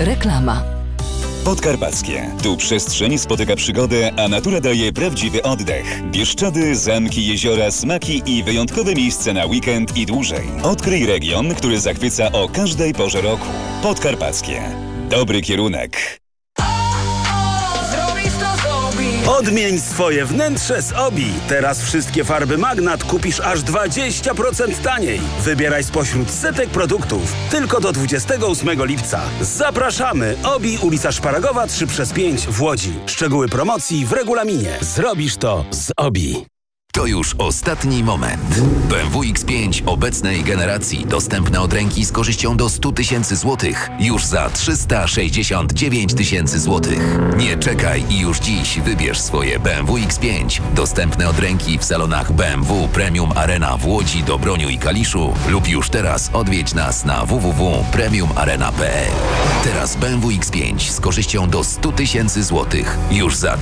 Reklama. Podkarpackie. Tu przestrzeń spotyka przygodę, a natura daje prawdziwy oddech. Bieszczady, zamki, jeziora, smaki i wyjątkowe miejsca na weekend i dłużej. Odkryj region, który zachwyca o każdej porze roku. Podkarpackie. Dobry kierunek. Odmień swoje wnętrze z Obi. Teraz wszystkie farby Magnat kupisz aż 20% taniej. Wybieraj spośród setek produktów. Tylko do 28 lipca. Zapraszamy! Obi, ulica Szparagowa 3/5 w Łodzi. Szczegóły promocji w regulaminie. Zrobisz to z Obi. To już ostatni moment. BMW X5 obecnej generacji dostępne od ręki z korzyścią do 100 tysięcy złotych. Już za 369 tysięcy złotych. Nie czekaj i już dziś wybierz swoje BMW X5. Dostępne od ręki w salonach BMW Premium Arena w Łodzi, Dobroniu i Kaliszu lub już teraz odwiedź nas na www.premiumarena.pl. Teraz BMW X5 z korzyścią do 100 tysięcy złotych. Już za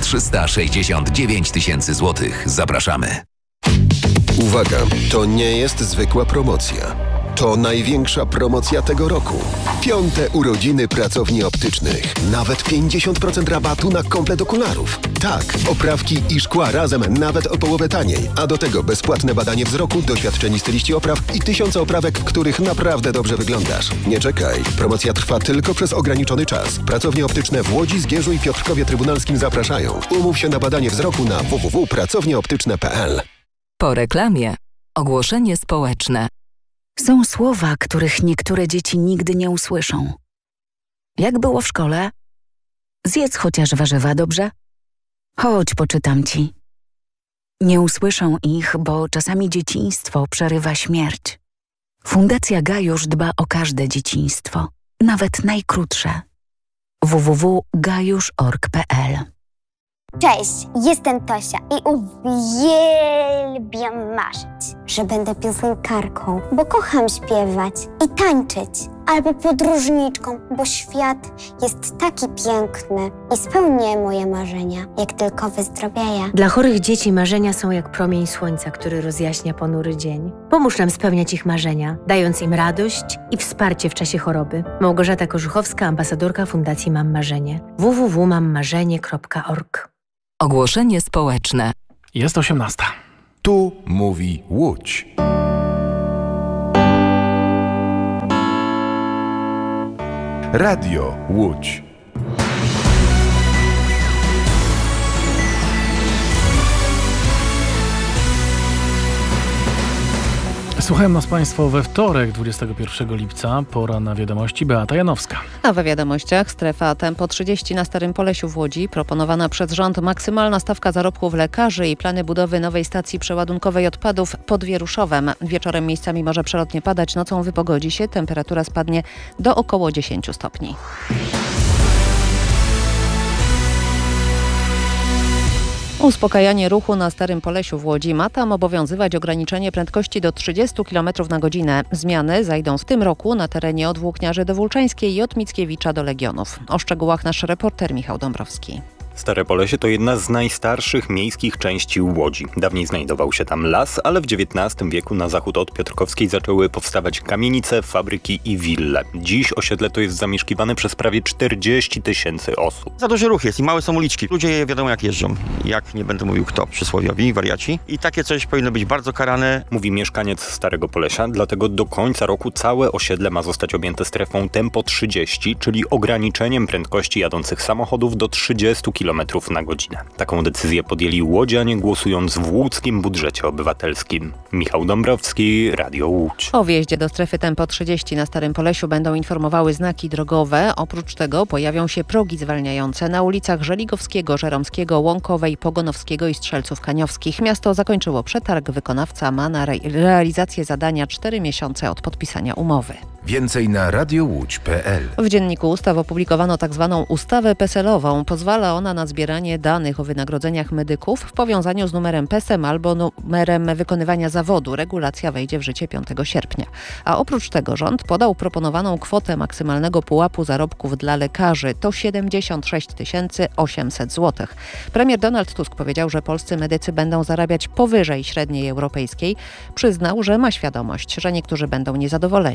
369 tysięcy złotych. Zapraszamy. Uwaga, to nie jest zwykła promocja. To największa promocja tego roku. 5. urodziny pracowni optycznych. Nawet 50% rabatu na komplet okularów. Tak, oprawki i szkła razem nawet o połowę taniej. A do tego bezpłatne badanie wzroku, doświadczeni styliści opraw i 1000 oprawek, w których naprawdę dobrze wyglądasz. Nie czekaj. Promocja trwa tylko przez ograniczony czas. Pracownie optyczne w Łodzi, Zgierzu i Piotrkowie Trybunalskim zapraszają. Umów się na badanie wzroku na www.pracownieoptyczne.pl. Po reklamie. Ogłoszenie społeczne. Są słowa, których niektóre dzieci nigdy nie usłyszą. Jak było w szkole? Zjedz chociaż warzywa, dobrze? Chodź, poczytam ci. Nie usłyszą ich, bo czasami dzieciństwo przerywa śmierć. Fundacja Gajusz dba o każde dzieciństwo, nawet najkrótsze. www.gajusz.org.pl. Cześć, jestem Tosia i uwielbiam marzyć, że będę piosenkarką, bo kocham śpiewać i tańczyć, albo podróżniczką, bo świat jest taki piękny i spełnię moje marzenia, jak tylko wyzdrowieję. Dla chorych dzieci marzenia są jak promień słońca, który rozjaśnia ponury dzień. Pomóż nam spełniać ich marzenia, dając im radość i wsparcie w czasie choroby. Małgorzata Korzuchowska, ambasadorka Fundacji Mam Marzenie. www.mammarzenie.org. Ogłoszenie społeczne. Jest 18. Tu mówi Łódź. Radio Łódź. Słuchają nas Państwo we wtorek, 21 lipca. Pora na wiadomości. Beata Janowska. A we wiadomościach strefa Tempo 30 na Starym Polesiu w Łodzi. Proponowana przez rząd maksymalna stawka zarobków lekarzy i plany budowy nowej stacji przeładunkowej odpadów pod Wieruszowem. Wieczorem miejscami może przelotnie padać, nocą wypogodzi się. Temperatura spadnie do około 10 stopni. Uspokajanie ruchu na Starym Polesiu w Łodzi. Ma tam obowiązywać ograniczenie prędkości do 30 km na godzinę. Zmiany zajdą w tym roku na terenie od Włókniarzy do Wólczańskiej i od Mickiewicza do Legionów. O szczegółach nasz reporter Michał Dąbrowski. Stare Polesie to jedna z najstarszych miejskich części Łodzi. Dawniej znajdował się tam las, ale w XIX wieku na zachód od Piotrkowskiej zaczęły powstawać kamienice, fabryki i wille. Dziś osiedle to jest zamieszkiwane przez prawie 40 tysięcy osób. Za duży ruch jest i małe są uliczki. Ludzie wiadomo jak jeżdżą. Jak, nie będę mówił kto, przysłowiowi, wariaci. I takie coś powinno być bardzo karane. Mówi mieszkaniec Starego Polesia, dlatego do końca roku całe osiedle ma zostać objęte strefą Tempo 30, czyli ograniczeniem prędkości jadących samochodów do 30 km na godzinę. Taką decyzję podjęli łodzianie, głosując w łódzkim budżecie obywatelskim. Michał Dąbrowski, Radio Łódź. O wjeździe do strefy Tempo 30 na Starym Polesiu będą informowały znaki drogowe. Oprócz tego pojawią się progi zwalniające na ulicach Żeligowskiego, Żeromskiego, Łąkowej, Pogonowskiego i Strzelców Kaniowskich. Miasto zakończyło przetarg. Wykonawca ma na realizację zadania 4 miesiące od podpisania umowy. Więcej na radiołódź.pl. W Dzienniku Ustaw opublikowano tzw. ustawę PESEL-ową. Pozwala ona na zbieranie danych o wynagrodzeniach medyków w powiązaniu z numerem PESEM albo numerem wykonywania zawodu. Regulacja wejdzie w życie 5 sierpnia. A oprócz tego rząd podał proponowaną kwotę maksymalnego pułapu zarobków dla lekarzy. To 76 800 zł. Premier Donald Tusk powiedział, że polscy medycy będą zarabiać powyżej średniej europejskiej. Przyznał, że ma świadomość, że niektórzy będą niezadowoleni.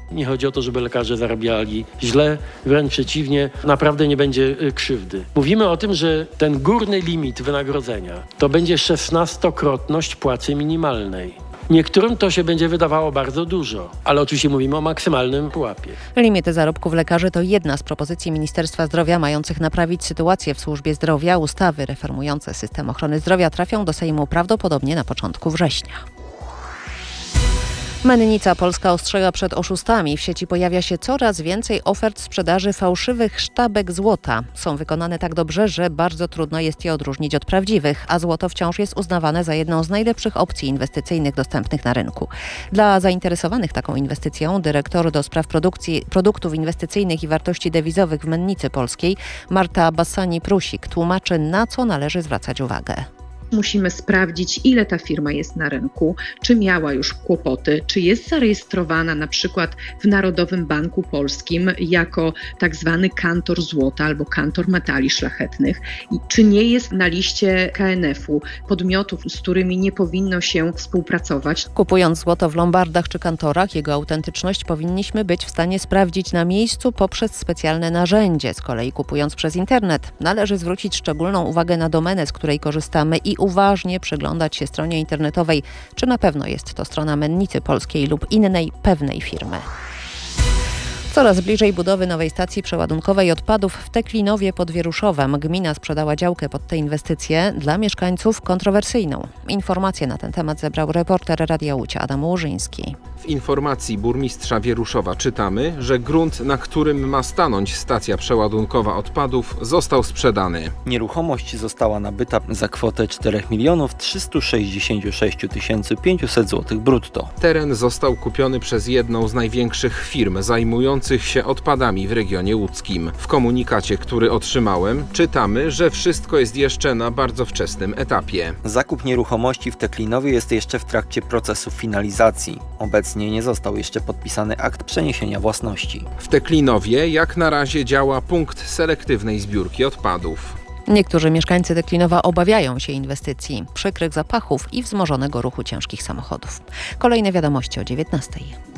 Nie chodzi o to, żeby lekarze zarabiali źle, wręcz przeciwnie, naprawdę nie będzie krzywdy. Mówimy o tym, że ten górny limit wynagrodzenia to będzie 16-krotność płacy minimalnej. Niektórym to się będzie wydawało bardzo dużo, ale oczywiście mówimy o maksymalnym pułapie. Limity zarobków lekarzy to jedna z propozycji Ministerstwa Zdrowia mających naprawić sytuację w służbie zdrowia. Ustawy reformujące system ochrony zdrowia trafią do Sejmu prawdopodobnie na początku września. Mennica Polska ostrzega przed oszustami. W sieci pojawia się coraz więcej ofert sprzedaży fałszywych sztabek złota. Są wykonane tak dobrze, że bardzo trudno jest je odróżnić od prawdziwych, a złoto wciąż jest uznawane za jedną z najlepszych opcji inwestycyjnych dostępnych na rynku. Dla zainteresowanych taką inwestycją dyrektor do spraw produktów inwestycyjnych i wartości dewizowych w Mennicy Polskiej Marta Bassani-Prusik tłumaczy, na co należy zwracać uwagę. Musimy sprawdzić, ile ta firma jest na rynku, czy miała już kłopoty, czy jest zarejestrowana na przykład w Narodowym Banku Polskim jako tak zwany kantor złota albo kantor metali szlachetnych, i czy nie jest na liście KNF-u podmiotów, z którymi nie powinno się współpracować. Kupując złoto w lombardach czy kantorach, jego autentyczność powinniśmy być w stanie sprawdzić na miejscu poprzez specjalne narzędzie. Z kolei kupując przez internet, należy zwrócić szczególną uwagę na domenę, z której korzystamy i uważnie przyglądać się stronie internetowej, czy na pewno jest to strona Mennicy Polskiej lub innej pewnej firmy. Coraz bliżej budowy nowej stacji przeładunkowej odpadów w Teklinowie pod Wieruszowem. Gmina sprzedała działkę pod tę inwestycję, dla mieszkańców kontrowersyjną. Informacje na ten temat zebrał reporter Radia Łódź Adam Łużyński. W informacji burmistrza Wieruszowa czytamy, że grunt, na którym ma stanąć stacja przeładunkowa odpadów, został sprzedany. Nieruchomość została nabyta za kwotę 4 366 500 zł brutto. Teren został kupiony przez jedną z największych firm zajmujących się odpadami w regionie łódzkim. W komunikacie, który otrzymałem, czytamy, że wszystko jest jeszcze na bardzo wczesnym etapie. Zakup nieruchomości w Teklinowie jest jeszcze w trakcie procesu finalizacji. Obecnie nie został jeszcze podpisany akt przeniesienia własności. W Teklinowie jak na razie działa punkt selektywnej zbiórki odpadów. Niektórzy mieszkańcy Teklinowa obawiają się inwestycji, przykrych zapachów i wzmożonego ruchu ciężkich samochodów. Kolejne wiadomości o 19:00.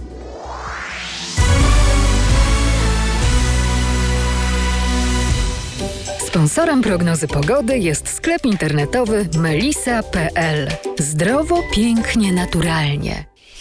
Sponsorem prognozy pogody jest sklep internetowy melisa.pl. Zdrowo, pięknie, naturalnie.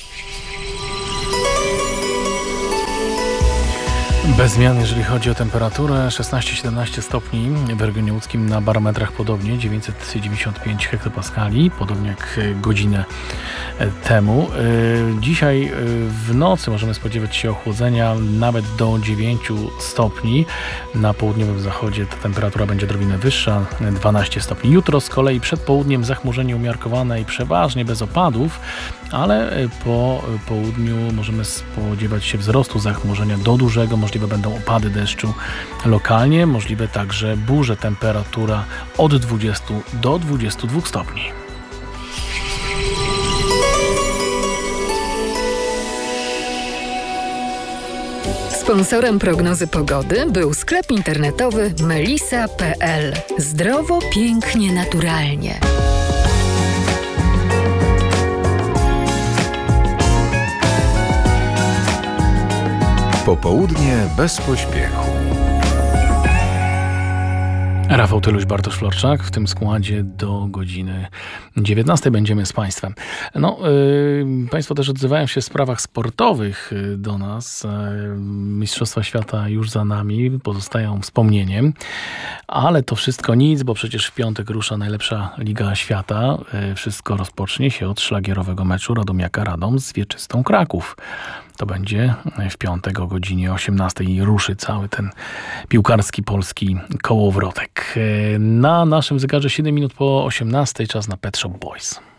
Bez zmian, jeżeli chodzi o temperaturę, 16-17 stopni w regionie łódzkim, na barometrach podobnie, 995 hektopaskali, podobnie jak godzinę temu. Dzisiaj w nocy możemy spodziewać się ochłodzenia nawet do 9 stopni. Na południowym zachodzie ta temperatura będzie odrobinę wyższa, 12 stopni. Jutro z kolei przed południem zachmurzenie umiarkowane i przeważnie bez opadów, ale po południu możemy spodziewać się wzrostu zachmurzenia do dużego. Możliwe będą opady deszczu lokalnie, możliwe także burze. Temperatura od 20 do 22 stopni. Sponsorem prognozy pogody był sklep internetowy melisa.pl. Zdrowo, pięknie, naturalnie. Popołudnie bez pośpiechu. Rafał Tyluś, Bartosz Florczak. W tym składzie do godziny 19 będziemy z Państwem. Państwo też odzywają się w sprawach sportowych do nas. Mistrzostwa Świata już za nami, pozostają wspomnieniem. Ale to wszystko nic, bo przecież w piątek rusza najlepsza Liga Świata. Wszystko rozpocznie się od szlagierowego meczu Radomiaka Radom z Wieczystą Kraków. To będzie w piątek o godzinie 18 i ruszy cały ten piłkarski polski kołowrotek. Na naszym zegarze 7 minut po 18, czas na Pet Shop Boys.